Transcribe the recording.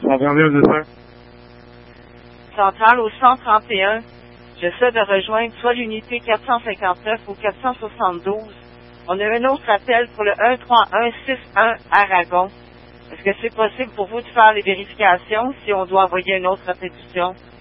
Centrale de ça. Centrale au 131. J'essaie de rejoindre soit l'unité 459 ou 472. On a un autre appel pour le 13161 Aragon. Est-ce que c'est possible pour vous de faire les vérifications si on doit envoyer une autre répétition?